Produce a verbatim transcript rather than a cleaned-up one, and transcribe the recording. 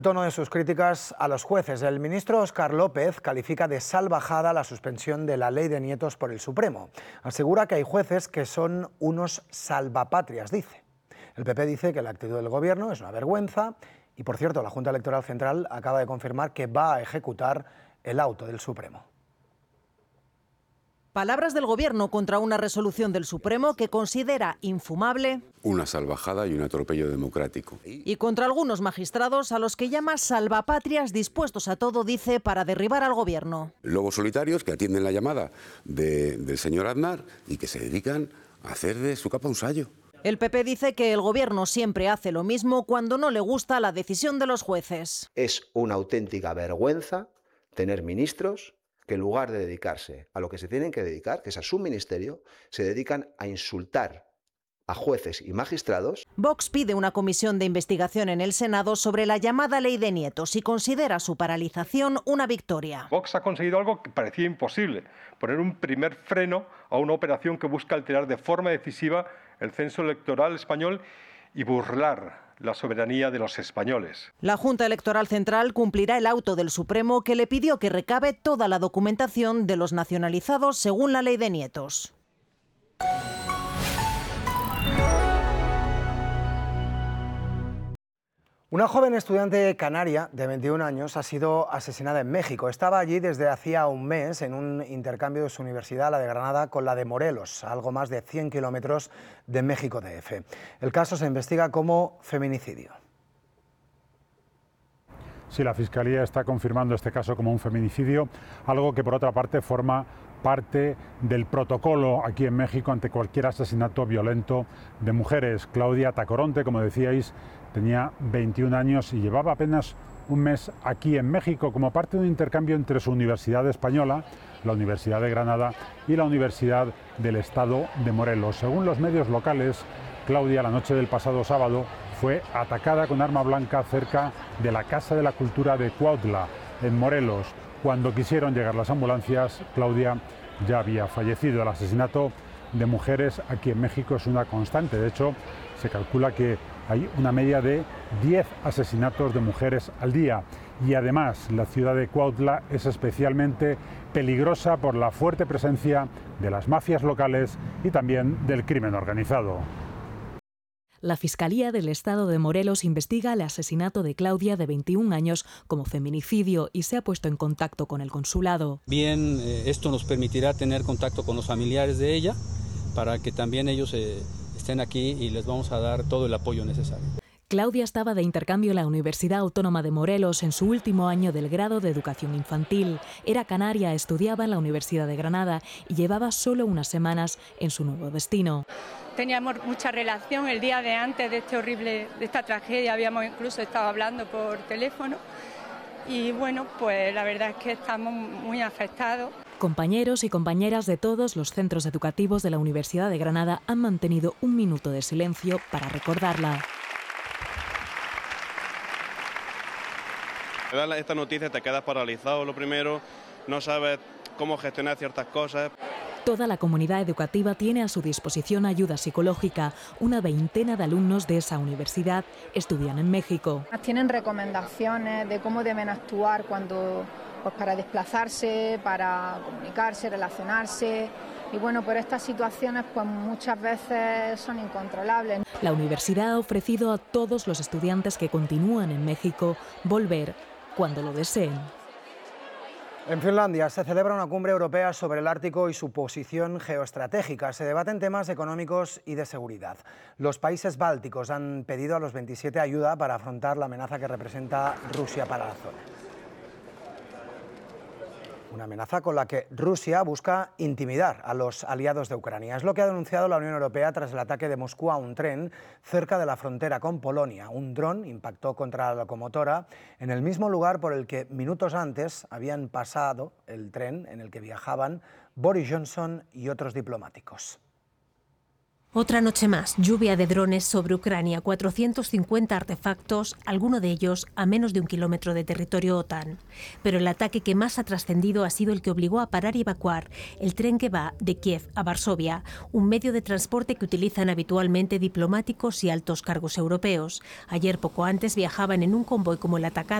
Tono de sus críticas a los jueces. El ministro Óscar López califica de salvajada la suspensión de la ley de nietos por el Supremo. Asegura que hay jueces que son unos salvapatrias, dice. El P P dice que la actitud del Gobierno es una vergüenza y, por cierto, la Junta Electoral Central acaba de confirmar que va a ejecutar el auto del Supremo. Palabras del Gobierno contra una resolución del Supremo que considera infumable. Una salvajada y un atropello democrático. Y contra algunos magistrados a los que llama salvapatrias dispuestos a todo, dice, para derribar al Gobierno. Lobos solitarios que atienden la llamada de, del señor Aznar y que se dedican a hacer de su capa un sayo. El P P dice que el Gobierno siempre hace lo mismo cuando no le gusta la decisión de los jueces. Es una auténtica vergüenza tener ministros que en lugar de dedicarse a lo que se tienen que dedicar, que es a su ministerio, se dedican a insultar a jueces y magistrados. Vox pide una comisión de investigación en el Senado sobre la llamada ley de nietos y considera su paralización una victoria. Vox ha conseguido algo que parecía imposible, poner un primer freno a una operación que busca alterar de forma decisiva el censo electoral español y burlar la soberanía de los españoles. La Junta Electoral Central cumplirá el auto del Supremo que le pidió que recabe toda la documentación de los nacionalizados según la ley de nietos. Una joven estudiante canaria de veintiún años ha sido asesinada en México. Estaba allí desde hacía un mes en un intercambio de su universidad, la de Granada, con la de Morelos, a algo más de cien kilómetros de México D F. El caso se investiga como feminicidio. Sí, la Fiscalía está confirmando este caso como un feminicidio, algo que por otra parte forma parte del protocolo aquí en México ante cualquier asesinato violento de mujeres. Claudia Tacoronte, como decíais, tenía veintiún años y llevaba apenas un mes aquí en México como parte de un intercambio entre su universidad española, la Universidad de Granada, y la Universidad del Estado de Morelos. Según los medios locales, Claudia, la noche del pasado sábado, fue atacada con arma blanca cerca de la Casa de la Cultura de Cuautla, en Morelos. Cuando quisieron llegar las ambulancias, Claudia ya había fallecido. El asesinato de mujeres aquí en México es una constante. De hecho, se calcula que hay una media de diez asesinatos de mujeres al día. Y además, la ciudad de Cuautla es especialmente peligrosa por la fuerte presencia de las mafias locales y también del crimen organizado. La Fiscalía del Estado de Morelos investiga el asesinato de Claudia, de veintiún años, como feminicidio y se ha puesto en contacto con el consulado. Bien, eh, esto nos permitirá tener contacto con los familiares de ella para que también ellos eh, estén aquí y les vamos a dar todo el apoyo necesario. Claudia estaba de intercambio en la Universidad Autónoma de Morelos en su último año del grado de Educación Infantil. Era canaria, estudiaba en la Universidad de Granada y llevaba solo unas semanas en su nuevo destino. Teníamos mucha relación el día de antes de este horrible, de esta tragedia, habíamos incluso estado hablando por teléfono y bueno, pues la verdad es que estamos muy afectados. Compañeros y compañeras de todos los centros educativos de la Universidad de Granada han mantenido un minuto de silencio para recordarla. Te das esta noticia, te quedas paralizado, lo primero, no sabes cómo gestionar ciertas cosas. Toda la comunidad educativa tiene a su disposición ayuda psicológica. Una veintena de alumnos de esa universidad estudian en México. Tienen recomendaciones de cómo deben actuar cuando, pues, para desplazarse, para comunicarse, relacionarse. Y bueno, pero estas situaciones pues muchas veces son incontrolables. La universidad ha ofrecido a todos los estudiantes que continúan en México volver cuando lo deseen. En Finlandia se celebra una cumbre europea sobre el Ártico y su posición geoestratégica. Se debaten temas económicos y de seguridad. Los países bálticos han pedido a los veintisiete ayuda para afrontar la amenaza que representa Rusia para la zona. Una amenaza con la que Rusia busca intimidar a los aliados de Ucrania. Es lo que ha denunciado la Unión Europea tras el ataque de Moscú a un tren cerca de la frontera con Polonia. Un dron impactó contra la locomotora en el mismo lugar por el que minutos antes habían pasado el tren en el que viajaban Boris Johnson y otros diplomáticos. Otra noche más, lluvia de drones sobre Ucrania, cuatrocientos cincuenta artefactos, alguno de ellos a menos de un kilómetro de territorio OTAN. Pero el ataque que más ha trascendido ha sido el que obligó a parar y evacuar el tren que va de Kiev a Varsovia, un medio de transporte que utilizan habitualmente diplomáticos y altos cargos europeos. Ayer, poco antes, viajaban en un convoy como el atacado